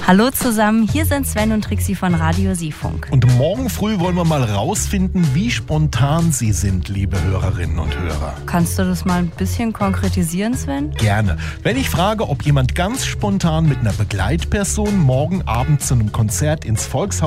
Hallo zusammen, hier sind Sven und Trixi von Radio Siefunk. Und morgen früh wollen wir mal rausfinden, wie spontan Sie sind, liebe Hörerinnen und Hörer. Kannst du das mal ein bisschen konkretisieren, Sven? Gerne. Wenn ich frage, ob jemand ganz spontan mit einer Begleitperson morgen Abend zu einem Konzert ins Volkshaus